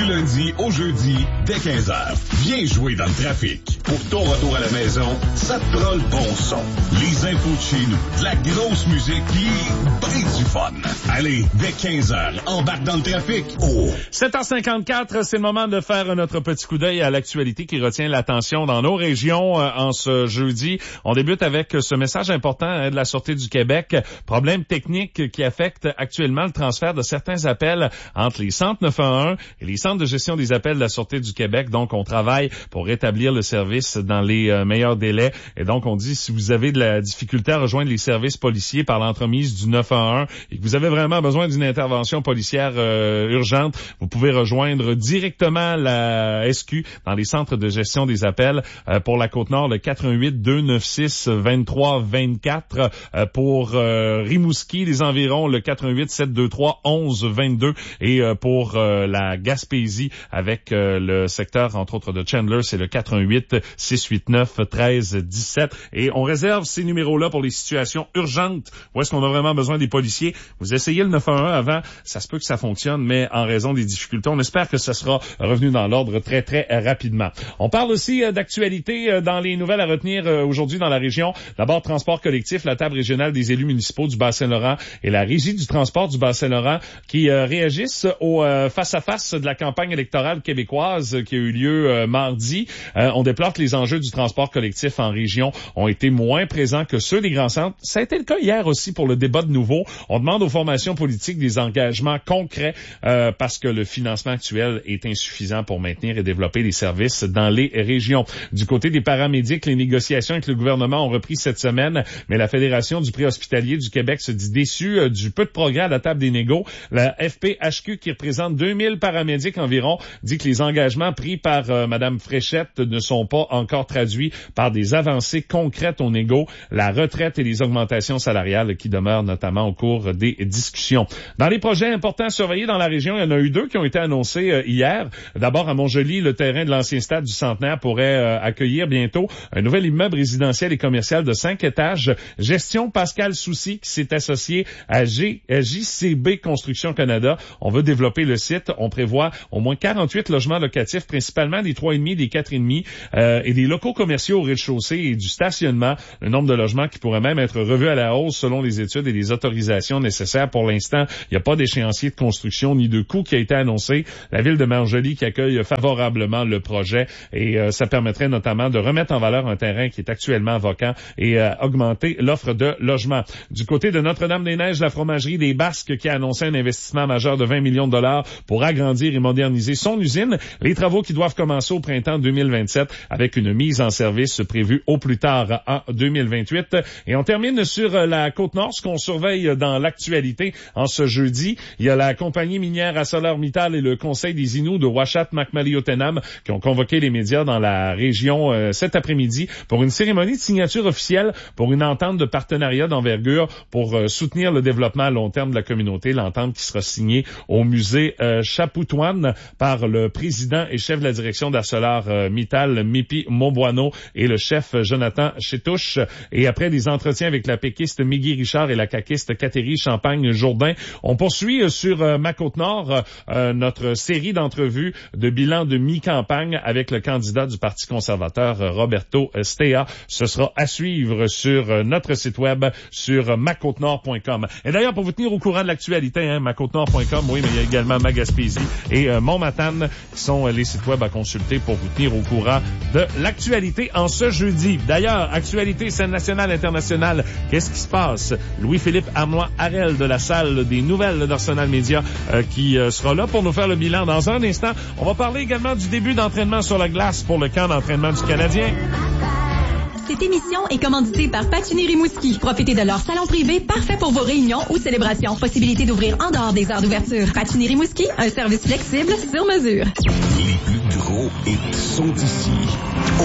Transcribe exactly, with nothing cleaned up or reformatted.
lundi au jeudi, dès quinze heures. Viens jouer dans le trafic. Pour ton retour à la maison, ça te prend le bon son. Les infos de chez nous, de la grosse musique, pis ben du fun. Allez, dès quinze heures, embarque dans le trafic. Oh! sept heures cinquante-quatre, c'est le moment de faire notre petit coup d'œil à l'actualité qui retient l'attention dans nos régions euh, en ce jeudi. On débute avec ce message important hein, de la Sûreté du Québec. Problème technique qui affecte actuellement le transfert de certains appels entre les centres neuf un un et les centres de gestion des appels de la Sûreté du Québec. Donc, on travaille pour rétablir le service dans les euh, meilleurs délais. Et donc, on dit, si vous avez de la difficulté à rejoindre les services policiers par l'entremise du neuf un un et que vous avez vraiment besoin d'une intervention policière euh, urgente, vous pouvez rejoindre directement la S Q dans les centres de gestion des appels. Euh, pour la Côte-Nord, le quatre un huit, deux neuf six, vingt-trois vingt-quatre. Euh, pour euh, Rimouski, les environs, le quatre un huit, sept deux trois, onze vingt-deux. Et euh, pour euh, la Gaspésie, avec euh, le secteur, entre autres, de Chandler, c'est le quatre un huit, six huit neuf, treize dix-sept. Et on réserve ces numéros-là pour les situations urgentes où est-ce qu'on a vraiment besoin des policiers. Vous essayez le neuf un un avant, ça se peut que ça fonctionne, mais en raison des difficultés, on espère que ça sera revenu dans l'ordre très, très rapidement. On parle aussi euh, d'actualité euh, dans les nouvelles à retenir euh, aujourd'hui dans la région. D'abord, transport collectif, la table régionale des élus municipaux du Bas-Saint-Laurent et la Régie du transport du Bas-Saint-Laurent qui euh, réagissent au euh, face-à-face de la campagne électorale québécoise qui a eu lieu euh, mardi. Euh, on déplore que les enjeux du transport collectif en région ont été moins présents que ceux des grands centres. Ça a été le cas hier aussi pour le débat de nouveau. On demande aux formations politiques des engagements concrets euh, parce que le financement actuel est insuffisant pour maintenir et développer les services dans les régions. Du côté des paramédics, les négociations avec le gouvernement ont repris cette semaine, mais la Fédération du préhospitalier du Québec se dit déçue euh, du peu de progrès à la table des négos. La F P H Q, qui représente deux mille paramédics environ, dit que les engagements pris par euh, Mme Fréchette ne sont pas encore traduits par des avancées concrètes aux négos, la retraite et les augmentations salariales qui demeurent notamment au cours des discussions. Dans les projets importants surveillés dans la région, il y en a eu deux qui ont été annoncés euh, hier. D'abord, à Montjoly, le terrain de l'ancien stade du Centenaire pourrait euh, accueillir bientôt un nouvel immeuble résidentiel et commercial de cinq étages. Gestion Pascal Soucy, qui s'est associé à, G, à J C B Construction Canada. On veut développer le site. On prévoit au moins quarante-huit logements locatifs, principalement des trois virgule cinq, des quatre virgule cinq euh, et des locaux commerciaux au rez-de-chaussée et du stationnement. Le nombre de logements qui pourrait même être revu à la hausse selon les études et les autorisations nécessaires. Pour l'instant, il n'y a pas d'échéancier de construction ni de coût qui a été annoncé. La ville de Montjoly qui accueille favorablement le projet et euh, ça permettrait notamment de remettre en valeur un terrain qui est actuellement vacant et euh, augmenter l'offre de logements. Du côté de Notre-Dame-des-Neiges, la fromagerie des Basques qui a annoncé un investissement majeur de vingt millions de dollars pour agrandir et moderniser son usine. Les travaux qui doivent commencer au printemps deux mille vingt-sept avec une mise en service prévue au plus tard en deux mille vingt-huit. Et on termine sur la Côte-Nord, ce qu'on surveille dans l'actualité en ce jeudi. Il y a la compagnie minière ArcelorMittal et le Conseil des Inuits de Uashat-Makmali-Utenam qui ont convoqué les médias dans la région euh, cet après-midi pour une cérémonie de signature officielle pour une entente de partenariat d'envergure pour euh, soutenir le développement à long terme de la communauté. L'entente qui sera signée au musée euh, Chapoutoine par le président et chef de la direction d'ArcelorMittal, Mipi Moboano, et le chef Jonathan Chétouche. Et après des entretiens avec la péquiste Migui Richard et la caquiste Catherine Champagne-Jourdain, on poursuit sur euh, ma Côte-Nord euh, notre série d'entrevues de bilan de mi-campagne avec le candidat du Parti conservateur Roberto Stea. Ce sera à suivre sur euh, notre site web sur ma côte nord point com. Et d'ailleurs, pour vous tenir au courant de l'actualité, hein, ma côte nord point com, oui, mais il y a également ma Gaspésie et euh, Montmatane qui sont euh, les sites web à consulter pour vous tenir au courant de l'actualité en ce jeudi. D'ailleurs, actualité, scène nationale, internationale, qu'est-ce qui se passe? Louis-Philippe Arnois-Harel de la salle des nouvelles d'Arsenal Média euh, qui euh, sera là pour nous faire le bilan dans un instant. On va parler également du début d'entraînement sur la glace pour le camp d'entraînement du Canadien. Cette émission est commanditée par Patinir Rimouski. Profitez de leur salon privé parfait pour vos réunions ou célébrations. Possibilité d'ouvrir en dehors des heures d'ouverture. Patinir Rimouski, un service flexible sur mesure. Les plus gros hits sont ici.